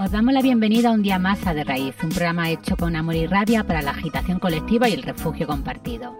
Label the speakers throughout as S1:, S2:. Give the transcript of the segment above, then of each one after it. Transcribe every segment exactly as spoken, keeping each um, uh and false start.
S1: Os damos la bienvenida un día más a De Raíz, un programa hecho con amor y rabia para la agitación colectiva y el refugio compartido.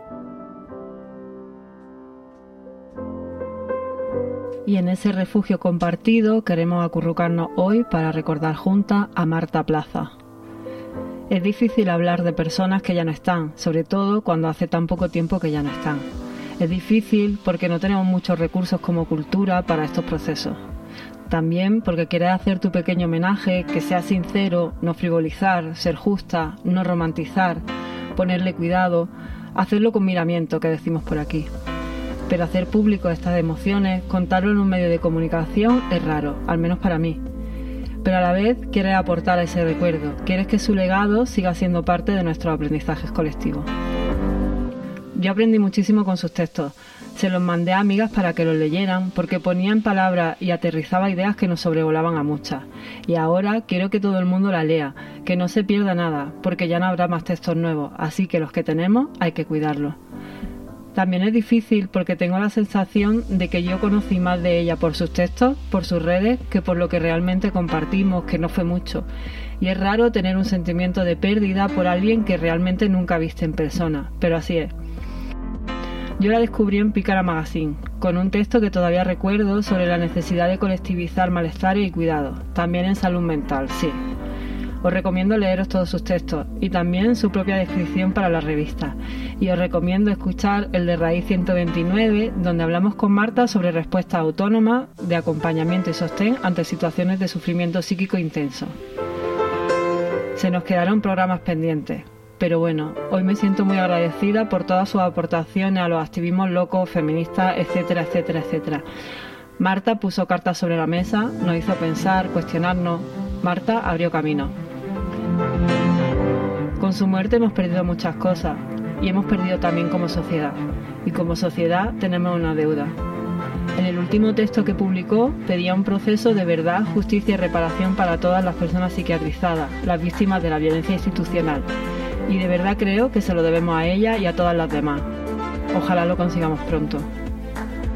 S2: Y en ese refugio compartido queremos acurrucarnos hoy para recordar juntas a Marta Plaza. Es difícil hablar de personas que ya no están, sobre todo cuando hace tan poco tiempo que ya no están. Es difícil porque no tenemos muchos recursos como cultura para estos procesos. También porque quieres hacer tu pequeño homenaje, que sea sincero, no frivolizar, ser justa, no romantizar, ponerle cuidado, hacerlo con miramiento, que decimos por aquí. Pero hacer público estas emociones, contarlo en un medio de comunicación es raro, al menos para mí. Pero a la vez quieres aportar a ese recuerdo, quieres que su legado siga siendo parte de nuestros aprendizajes colectivos. Yo aprendí muchísimo con sus textos. Se los mandé a amigas para que los leyeran, porque ponía en palabras y aterrizaba ideas que nos sobrevolaban a muchas. Y ahora quiero que todo el mundo la lea, que no se pierda nada, porque ya no habrá más textos nuevos, así que los que tenemos hay que cuidarlos. También es difícil porque tengo la sensación de que yo conocí más de ella por sus textos, por sus redes, que por lo que realmente compartimos, que no fue mucho. Y es raro tener un sentimiento de pérdida por alguien que realmente nunca viste en persona, pero así es. Yo la descubrí en Pícara Magazine, con un texto que todavía recuerdo sobre la necesidad de colectivizar malestares y cuidados, también en salud mental, sí. Os recomiendo leeros todos sus textos y también su propia descripción para la revista. Y os recomiendo escuchar el de Raíz ciento veintinueve, donde hablamos con Marta sobre respuestas autónomas, de acompañamiento y sostén ante situaciones de sufrimiento psíquico intenso. Se nos quedaron programas pendientes. Pero bueno, hoy me siento muy agradecida por todas sus aportaciones a los activismos locos, feministas, etcétera, etcétera, etcétera. Marta puso cartas sobre la mesa, nos hizo pensar, cuestionarnos. Marta abrió camino. Con su muerte hemos perdido muchas cosas y hemos perdido también como sociedad. Y como sociedad tenemos una deuda. En el último texto que publicó pedía un proceso de verdad, justicia y reparación para todas las personas psiquiatrizadas, las víctimas de la violencia institucional. Y de verdad creo que se lo debemos a ella y a todas las demás. Ojalá lo consigamos pronto.